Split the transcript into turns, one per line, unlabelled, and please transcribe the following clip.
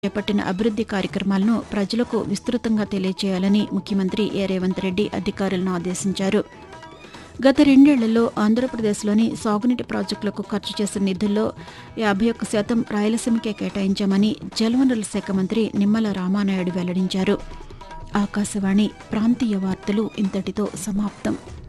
చేపట్టిన అభివృద్ది కార్యక్రమాలను ప్రజలకు విస్తృతంగా తెలియజేయాలని ముఖ్యమంత్రి ఏ రేవంత్ రెడ్డి అధికారులను ఆదేశించారు. గత 2 ఏళ్లలో ఆంధ్రప్రదేశ్లోని సాగునీటి ప్రాజెక్టులకు ఖర్చు చేసిన నిధుల్లో 51% రాయలసీమకే కేటాయించామని జలవనరుల శాఖ మంత్రి నిమ్మల రామానాయుడు వెల్లడించారు. ఆకాశవాణి ప్రాంతీయ వార్తలు ఇంతటితో సమాప్తం.